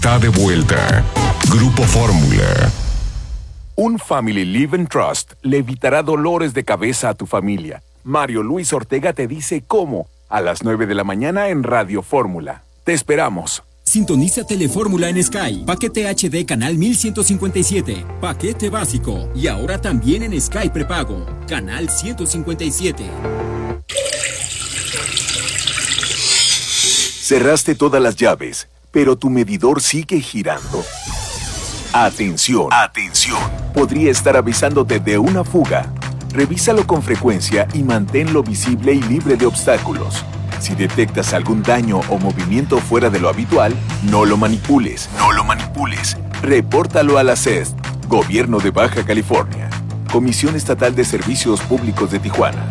Está de vuelta. Grupo Fórmula. Un Family Living Trust le evitará dolores de cabeza a tu familia. Mario Luis Ortega te dice cómo, a las 9 de la mañana en Radio Fórmula. Te esperamos. Sintoniza Telefórmula en Sky. Paquete HD canal 1157. Paquete básico. Y ahora también en Sky prepago. Canal 157. Cerraste todas las llaves, pero tu medidor sigue girando. Atención, atención. Podría estar avisándote de una fuga. Revísalo con frecuencia y manténlo visible y libre de obstáculos. Si detectas algún daño o movimiento fuera de lo habitual, no lo manipules. Repórtalo a la CEST, Gobierno de Baja California. Comisión Estatal de Servicios Públicos de Tijuana.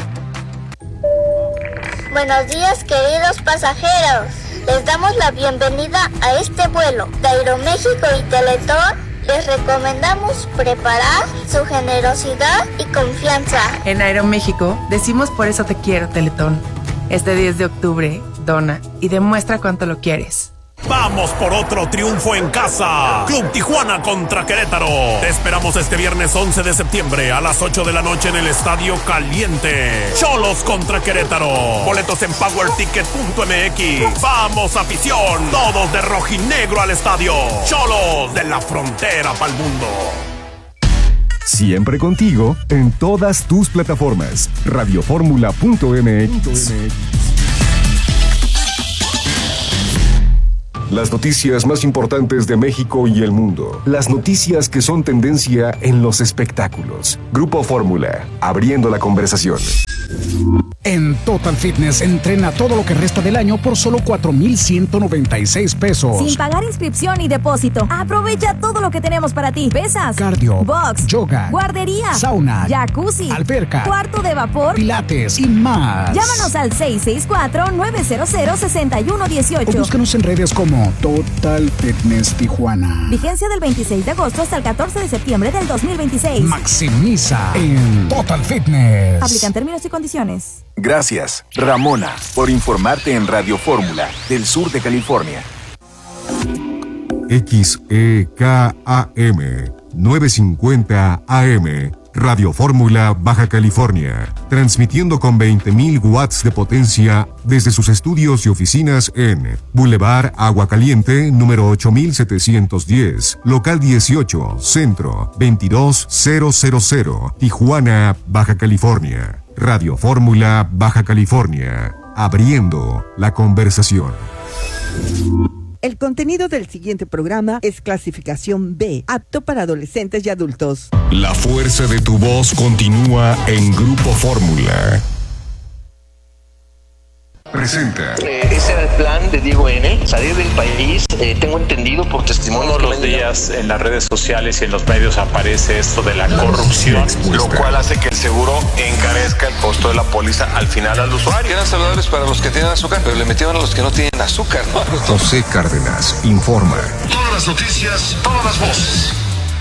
Buenos días, queridos pasajeros. Les damos la bienvenida a este vuelo. De Aeroméxico y Teletón les recomendamos preparar su generosidad y confianza. En Aeroméxico decimos por eso te quiero, Teletón. Este 10 de octubre, dona y demuestra cuánto lo quieres. ¡Vamos por otro triunfo en casa! Club Tijuana contra Querétaro. Te esperamos este viernes 11 de septiembre a las 8 de la noche en el Estadio Caliente. Cholos contra Querétaro. Boletos en powerticket.mx. ¡Vamos, afición! Todos de rojinegro al estadio. Cholos, de la frontera pa'l mundo. Siempre contigo en todas tus plataformas. Radioformula.mx. Las noticias más importantes de México y el mundo. Las noticias que son tendencia en los espectáculos. Grupo Fórmula, abriendo la conversación. En Total Fitness entrena todo lo que resta del año por solo 4,196 pesos. Sin pagar inscripción y depósito. Aprovecha todo lo que tenemos para ti. Pesas, cardio, box, yoga, guardería, sauna, jacuzzi, alberca, cuarto de vapor, pilates y más. Llámanos al 664-900-6118. O búscanos en redes como Total Fitness Tijuana. Vigencia del 26 de agosto hasta el 14 de septiembre del 2026. Maximiza en Total Fitness. Aplican términos y condiciones. Gracias, Ramona, por informarte en Radio Fórmula del sur de California. XEKAM 950 AM, Radio Fórmula, Baja California, transmitiendo con 20,000 watts de potencia desde sus estudios y oficinas en Boulevard Agua Caliente, número 8710, local 18, centro 22000, Tijuana, Baja California. Radio Fórmula, Baja California, abriendo la conversación. El contenido del siguiente programa es clasificación B, apto para adolescentes y adultos. La fuerza de tu voz continúa en Grupo Fórmula. Presenta. Ese era el plan de Diego N. Salir del país, tengo entendido por testimonio. Todos los días en las redes sociales y en los medios aparece esto de la corrupción, lo cual hace que el seguro encarezca el costo de la póliza al final al usuario. Eran saludables para los que tienen azúcar, pero le metieron a los que no tienen azúcar, ¿no? José Cárdenas informa. Todas las noticias, todas las voces.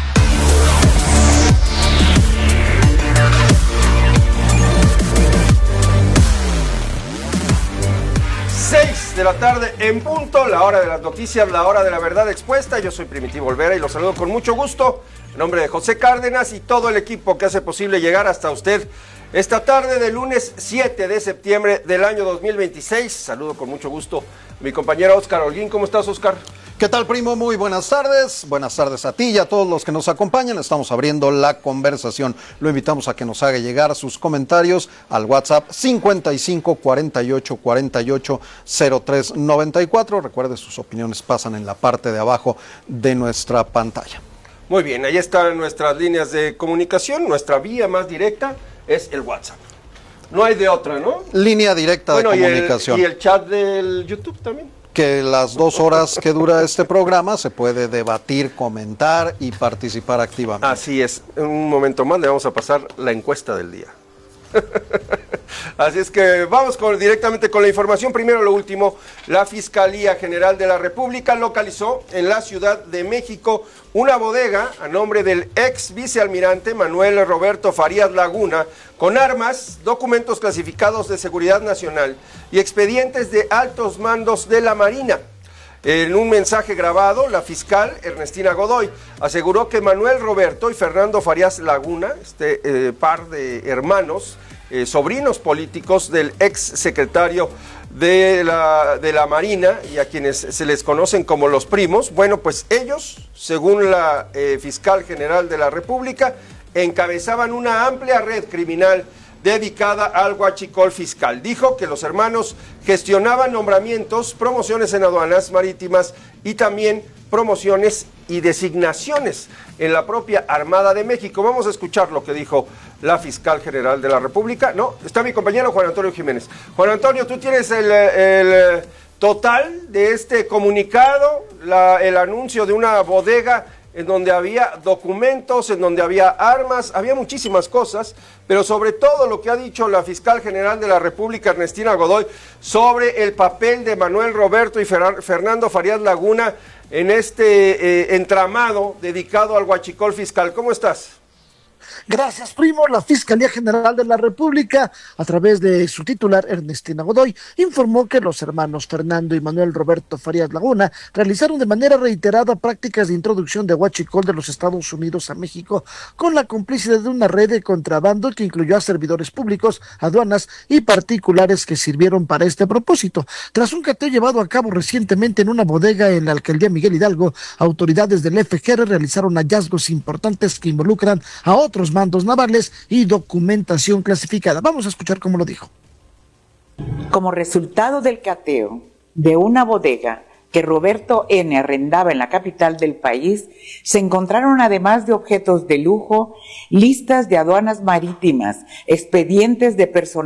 De la tarde en punto, la hora de las noticias, la hora de la verdad expuesta. Yo soy Primitivo Olvera y los saludo con mucho gusto en nombre de José Cárdenas y todo el equipo que hace posible llegar hasta usted esta tarde de lunes 7 de septiembre del año 2026. Saludo con mucho gusto a mi compañero Óscar Holguín. ¿Cómo estás, Óscar? ¿Qué tal, primo? Muy buenas tardes. Buenas tardes a ti y a todos los que nos acompañan. Estamos abriendo la conversación. Lo invitamos a que nos haga llegar sus comentarios al WhatsApp 55 48 48 03 94. Recuerde, sus opiniones pasan en la parte de abajo de nuestra pantalla. Muy bien, ahí están nuestras líneas de comunicación. Nuestra vía más directa es el WhatsApp. No hay de otra, ¿no? Línea directa de comunicación. Y el chat del YouTube también. Que las 2 horas que dura este programa se puede debatir, comentar y participar activamente. Así es. En un momento más le vamos a pasar la encuesta del día. Así es que vamos directamente con la información. Primero lo último, la Fiscalía General de la República localizó en la Ciudad de México una bodega a nombre del ex vicealmirante Manuel Roberto Farías Laguna con armas, documentos clasificados de seguridad nacional y expedientes de altos mandos de la Marina. En un mensaje grabado, la fiscal Ernestina Godoy aseguró que Manuel Roberto y Fernando Farías Laguna, par de hermanos, sobrinos políticos del ex secretario de la Marina y a quienes se les conocen como los primos, bueno, pues ellos, según la fiscal general de la República, encabezaban una amplia red criminal dedicada al huachicol fiscal. Dijo que los hermanos gestionaban nombramientos, promociones en aduanas marítimas y también promociones y designaciones en la propia Armada de México. Vamos a escuchar lo que dijo la fiscal general de la República. No, está mi compañero Juan Antonio Jiménez. Juan Antonio, tú tienes el total de este comunicado, el anuncio de una bodega en donde había documentos, en donde había armas, había muchísimas cosas, pero sobre todo lo que ha dicho la fiscal general de la República, Ernestina Godoy, sobre el papel de Manuel Roberto y Fernando Farías Laguna en este entramado dedicado al huachicol fiscal. ¿Cómo estás? Gracias, primo. La Fiscalía General de la República, a través de su titular, Ernestina Godoy, informó que los hermanos Fernando y Manuel Roberto Farías Laguna realizaron de manera reiterada prácticas de introducción de huachicol de los Estados Unidos a México con la complicidad de una red de contrabando que incluyó a servidores públicos, aduanas y particulares que sirvieron para este propósito. Tras un cateo llevado a cabo recientemente en una bodega en la alcaldía Miguel Hidalgo, autoridades del FGR realizaron hallazgos importantes que involucran a otros mandos navales y documentación clasificada. Vamos a escuchar cómo lo dijo. Como resultado del cateo de una bodega que Roberto N. arrendaba en la capital del país, se encontraron, además de objetos de lujo, listas de aduanas marítimas, expedientes de personal